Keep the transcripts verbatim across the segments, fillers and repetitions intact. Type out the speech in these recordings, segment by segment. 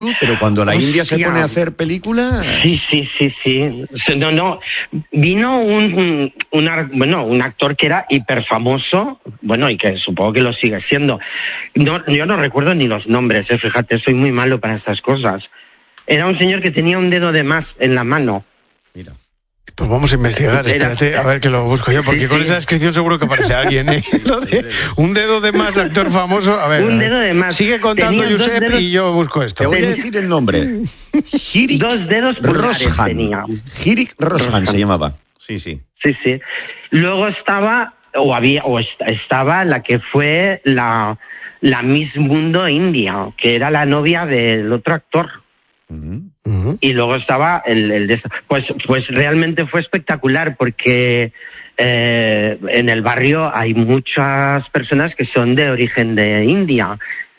Pero cuando la Hostia. India se pone a hacer películas... Sí, sí, sí, sí. No, no. Vino un, un, bueno, un actor que era hiperfamoso, bueno, y que supongo que lo sigue siendo. No, yo no recuerdo ni los nombres, eh, fíjate, soy muy malo para estas cosas. Era un señor que tenía un dedo de más en la mano. Mira. Pues vamos a investigar, espérate, a ver que lo busco yo, porque Sí, con sí. esa descripción seguro que aparece alguien, ¿eh? Lo de un dedo de más, actor famoso, a ver. Un dedo de más. Sigue contando, Tenía dos Josep, dedos- y yo busco Te esto. voy a decir el nombre. Hirik Dos dedos pulgares Roshan. tenía. Hirik Roshan Roshan. se llamaba. Sí, sí. Sí, sí. Luego estaba, o había, o est- estaba la que fue la, la Miss Mundo India, que era la novia del otro actor. Mm. Ujú. Y luego estaba el, el de esto. Pues, pues realmente fue espectacular porque eh, en el barrio hay muchas personas que son de origen de India.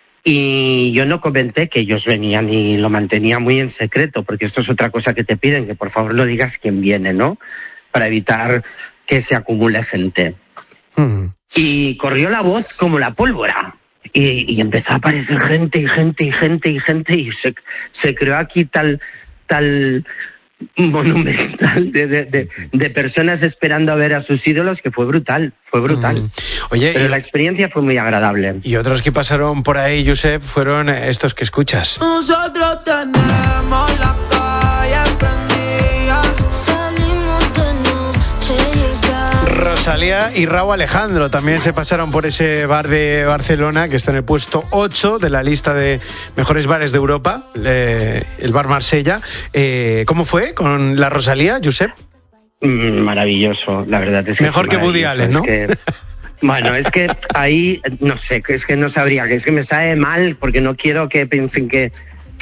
Y yo no comenté que ellos venían y lo mantenía muy en secreto, porque esto es otra cosa que te piden, que por favor no digas quién viene, ¿no? Para evitar que se acumule gente. Ujú. Y corrió la voz como la pólvora. Y, y empezó a aparecer gente y gente y gente y gente y se, se creó aquí tal, tal monumental de, de, de, de personas esperando a ver a sus ídolos que fue brutal, fue brutal. Mm. Oye, Pero y, la experiencia fue muy agradable. y otros que pasaron por ahí, Josep, fueron estos que escuchas. Nosotros tenemos la calle prendida. Salimos de noche y el carro. Rosalía y Rauw Alejandro también se pasaron por ese bar de Barcelona que está en el puesto ocho de la lista de mejores bares de Europa, eh, el bar Marsella. Eh, ¿Cómo fue con la Rosalía, Josep? Mm, Maravilloso, la verdad es que Mejor sí, que Woody maravilloso. Allen, ¿no? Es que- bueno, es que ahí, no sé, que es que no sabría, que es que me sabe mal porque no quiero que piensen que...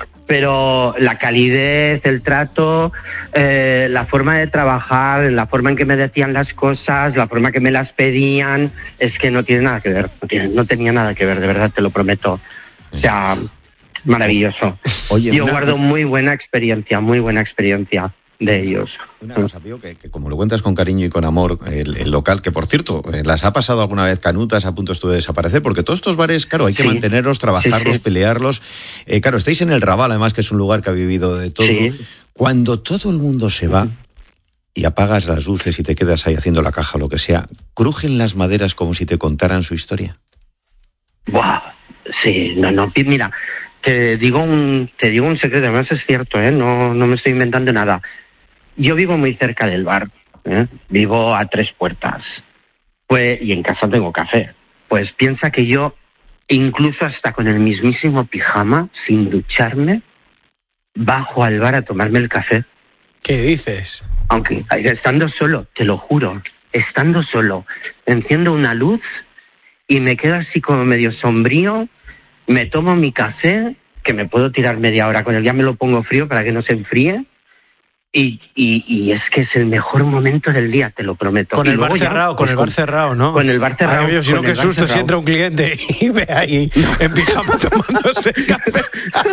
Pero la calidez, el trato, eh, la forma de trabajar, la forma en que me decían las cosas, la forma que me las pedían, es que no tiene nada que ver, no, tiene, no tenía nada que ver, de verdad, te lo prometo. O sea, maravilloso. Oye, Yo una- guardo muy buena experiencia, muy buena experiencia de ellos. Una cosa, Pío, que, que como lo cuentas con cariño y con amor, el, el local, que por cierto, eh, las ha pasado alguna vez canutas, a punto estuvo de desaparecer, porque todos estos bares, claro, hay que Sí. mantenerlos, trabajarlos, Sí, sí. pelearlos. Eh, claro, estáis en el Raval, además, que es un lugar que ha vivido de todo. Sí. Cuando todo el mundo se va y apagas las luces y te quedas ahí haciendo la caja o lo que sea, ¿crujen las maderas como si te contaran su historia? Buah, sí, no, no, pi- mira, te digo un, te digo un secreto, además es cierto, ¿eh? No, no me estoy inventando nada. Yo vivo muy cerca del bar, ¿eh? Vivo a tres puertas, pues, y en casa tengo café. Pues piensa que yo, incluso hasta con el mismísimo pijama, sin ducharme, bajo al bar a tomarme el café, ¿Qué dices? aunque estando solo, te lo juro, estando solo, enciendo una luz y me quedo así como medio sombrío, me tomo mi café, que me puedo tirar media hora con él, ya me lo pongo frío para que no se enfríe, y, y, y es que es el mejor momento del día, te lo prometo. Con Y el bar luego ya, cerrado, con pues, el bar cerrado, ¿no? Con el bar cerrado. Ay, oye, si no, con qué el bar susto si cerrado. entra un cliente y ve ahí en pijama tomándose el café.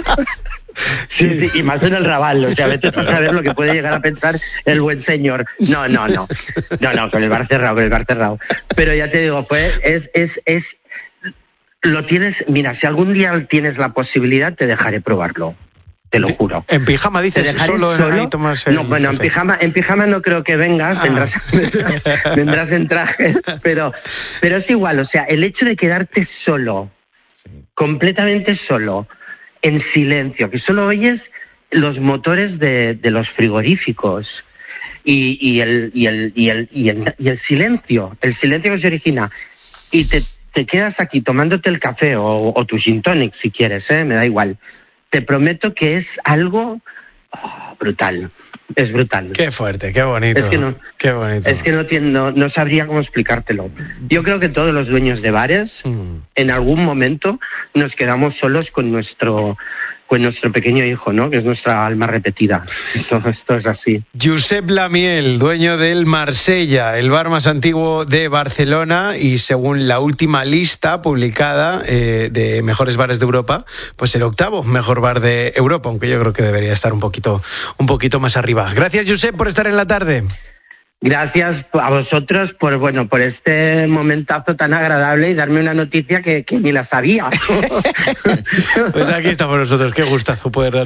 Sí, sí, y más en el Raval, o sea, vete tú a saber lo que puede llegar a pensar el buen señor. No, no, no, no, no, con el bar cerrado, con el bar cerrado. Pero ya te digo, pues es, es, es, lo tienes, mira, si algún día tienes la posibilidad, te dejaré probarlo, te lo juro. En pijama Te dices, dejaré solo, solo. ahí tomas el No, bueno, en café. pijama, en pijama no creo que vengas, Ah. vendrás, vendrás en traje, pero, pero es igual, o sea, el hecho de quedarte solo, completamente solo, en silencio, que solo oyes los motores de, de los frigoríficos y, y, el, y, el, y, el, y, el, y el silencio, el silencio que se origina, y te, te quedas aquí tomándote el café o, o tu gin tonic si quieres, ¿eh? Me da igual. Te prometo que es algo oh, brutal, es brutal. Qué fuerte, qué bonito. Es que no- Qué bonito. Es que no, tien- no, no sabría cómo explicártelo. Yo creo que todos los dueños de bares, Mm. en algún momento, nos quedamos solos con nuestro, con nuestro pequeño hijo, ¿no? Que es nuestra alma repetida. Esto, esto es así. Josep Lamiel, dueño del Marsella, el bar más antiguo de Barcelona, y según la última lista publicada eh, de mejores bares de Europa, pues el octavo mejor bar de Europa, aunque yo creo que debería estar un poquito, un poquito más arriba. Gracias, Josep, por estar en la tarde. Gracias a vosotros por bueno por este momentazo tan agradable y darme una noticia que, que ni la sabía. Pues aquí estamos nosotros, qué gustazo poder